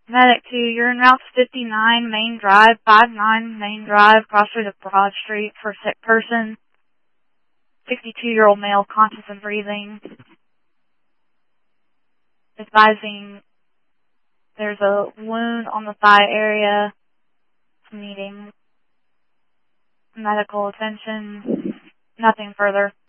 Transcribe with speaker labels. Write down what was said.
Speaker 1: Medic 2, you're in Route 59 Main Drive, 59 Main Drive, crossroads of Broad Street for sick person. 62-year-old male, conscious and breathing. Advising there's a wound on the thigh area, needing medical attention. Nothing further.